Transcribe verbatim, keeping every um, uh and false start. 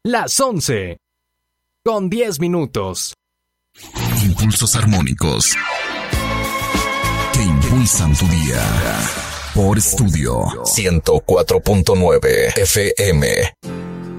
las once, con diez minutos. Impulsos armónicos que impulsan tu día. Por Estudio ciento cuatro punto nueve F M.